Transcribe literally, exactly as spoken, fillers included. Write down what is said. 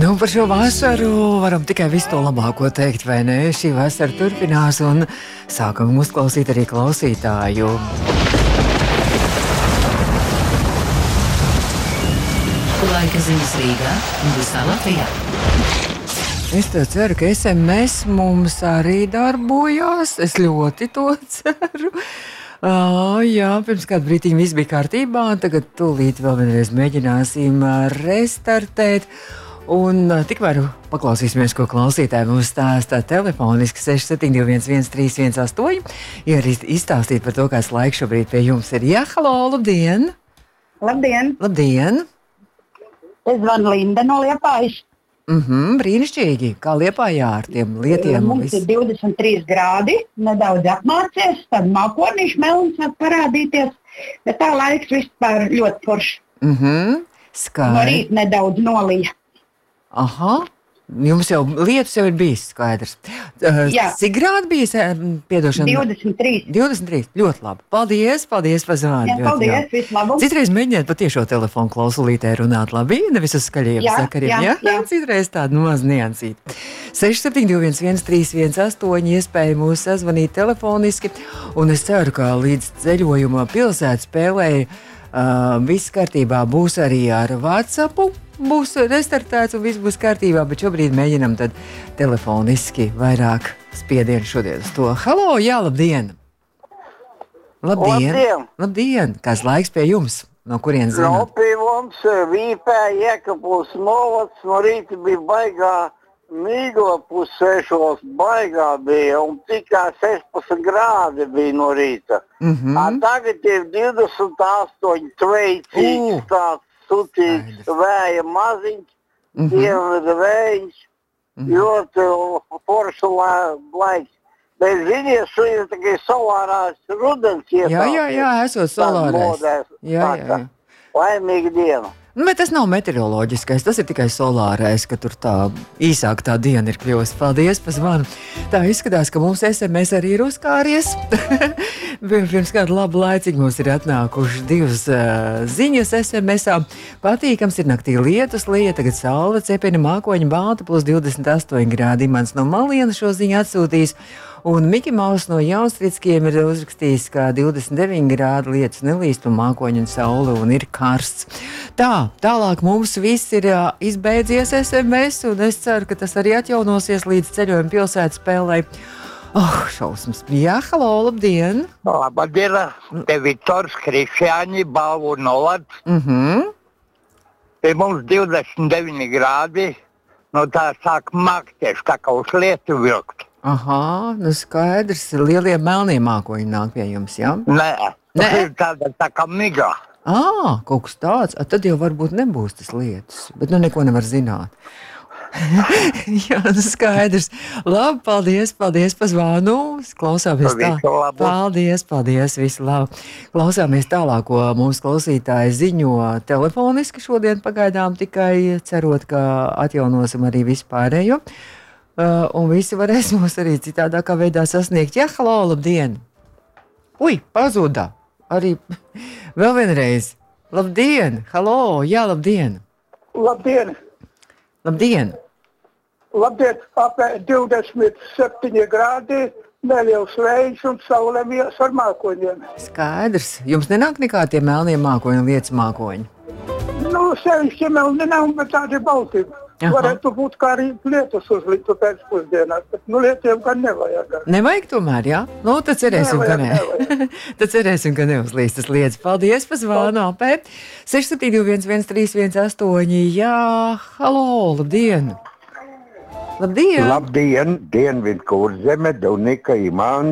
Nu, par šo vasaru varam tikai visu to labāko teikt, vai ne? Šī vasara turpinās un sākam uzklausīt arī klausītāju. Laika ziņas Rīgā un visā Latvijā. Es to ceru, ka es em es mums arī darbojās. Es ļoti to ceru. Oh, jā, pirms kādu brītiņu viss bija kārtībā, tagad tūlīt vēl vienreiz mēģināsim restartēt. Un tikmēr paklausīsimies, ko klausītāji mums stāstā telefoniski seši septiņi divi viens viens trīs viens astoņi. Ja arī izstāstīt par to, kāds laiks šobrīd pie jums ir. Jā, halo, labdien! Labdien! Labdien! Es zvanu Linda no Liepājas. Mhm, brīnišķīgi! Kā Liepājā ar tiem lietiem? Mums ir divdesmit trīs grādi, nedaudz apmācies, tad mākonīši melns var parādīties, bet tā laiks vispār ļoti foršs. Mhm, skaidrs. No rīta nedaudz nolīja. Aha, jums jau lietus jau ir bijis, skaidrs. Uh, Jā. Cik grādi bija, piedošana? divdesmit trīs. divdesmit trīs, ļoti labi. Paldies, paldies par zvanu. Jā, paldies, visu labu. Citreiz mēģiniet pa tiešo telefonu klausulītē runāt labi, nevis uz skaļiem Jā, sakariem. jā, Jā, jā. Citreiz tādu maz niansīt. seši septiņi divi viens viens trīs viens astoņi iespēja mūs sazvanīt telefoniski, un es ceru, ka līdz ceļojuma pilsētas spēlēja uh, viss kārtībā būs arī ar WhatsAppu. Būs restartēts un viss būs kārtībā, bet šobrīd mēģinam tad telefoniski vairāk spiedienu šodien uz to. Halo, jā, labdien! Labdien! Labdien! Labdien! Kāds laiks pie jums? No kurienes No zināt? pie mums Vīpē Jēkabūs novads, no rīta bija baigā mīgla pussešos, baigā bija un tikai sešpadsmit grādi bija no rīta. Mhm. A tagad ir divdesmit astoņi tveicīgs, U. tāds sutīgs, Skaidrs. vēja maziņš, Mhm. dienvidu vējš, Mhm. ļoti forša la- laiks. Bet zinies, šī ir tikai solārās rudens iesācies. Jā, jā, jā, esot solārais. Modēs, Jā, jā, jā. Laimīga diena. Nu, bet tas nav meteoroloģiskais, tas ir tikai solārais, ka tur tā īsāk tā diena ir kļuvusi. Paldies par zvanu. Tā izskatās, ka mums es em es arī ir uzkāries. Pirms kādu labu laiciņu mums ir atnākušas divas uh, ziņas es em esā. Patīkams ir naktī lietus, lieja, tagad saule, cepina mākoņa balta, plus divdesmit astoņi grādi. Mans no Malienas šo ziņu atsūtīs. Un Miki Maus no Jaunstrickiem ir uzrakstījis, ka divdesmit deviņi grādi lietus nelīst un mākoņa un saule un ir karsts. Tā, tālāk mums viss ir jā, izbeidzies es em es, un es ceru, ka tas arī atjaunosies līdz ceļojuma pilsētas spēlei. Oh, šausmas. Jā, halo, labdien! Labdien, te Viktors Krišjāņi, Balvu novads. Mhm. Pie mums divdesmit deviņi grādi, no tā sāk makties, tā kā uz lietu vilkt. Aha, nu skaidrs, lielie melnie mākoņi nāk pie jums, jā? Nē, tas Nē. ir tāda tā kā miga. Ā, kaut kas tāds, a, tad jau varbūt nebūs tas lietus, bet nu neko nevar zināt. Jā, nu skaidrs. Labi, paldies, paldies par zvanu. Klausāmies tā. Visu labu. Paldies, paldies, visu labu. Klausāmies tālāk, ko mūsu klausītāji ziņo telefoniski šodien pagaidām, tikai cerot, ka atjaunosim arī vispārējo. Uh, un visi varēs mūs arī citādākā veidā sasniegt. Jā, halo, labdien! Ui, pazuda! Arī vēl vienreiz. Labdien! Halo, jā, labdien! Labdien! Labdien! Labdien! Ap divdesmit septiņi grādi, neliels vējš un saule vies ar mākoņiem. Skaidrs. Jums nenāk nekā tie melnie mākoņi, lietas mākoņi? Nu, sevišķi melni nav, bet tādi balti. Aha. Varētu būt kā arī lietus uzliktu pēcpusdienā, bet nu lietiem gan nevajag. Nevajag tomēr, jā? Nu, tad cerēsim, ka Nevajag, nē. Tad cerēsim, ka neuzlīst tas lietas. Paldies par zvanu, apē. seši septiņi divi viens viens trīs viens astoņi. Jā, halo, labdien! Labdien! Labdien, Dienvidkurzeme, Dunika, Imants.